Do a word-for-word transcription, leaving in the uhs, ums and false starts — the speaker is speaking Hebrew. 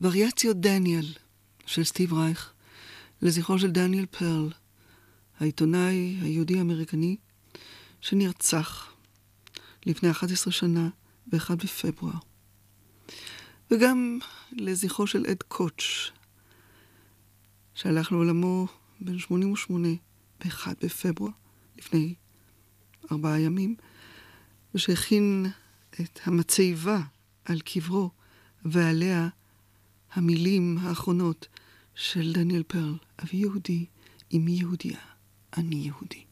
וריאציות דניאל של סטיב רייך, לזכרו של דניאל פרל, העיתונאי היהודי-אמריקני, שנרצח לפני אחת עשרה שנה ב-אחד בפברואר. וגם לזכרו של אד קוטש, שהלך לעולמו בן שמונים ושמונה ב-אחד בפברואר, לפני ארבעה ימים, ושהכין את המצבה על קברו, ועליה המילים האחרונות של דניאל פרל, אבי יהודי, אמי יהודיה, אני יהודי.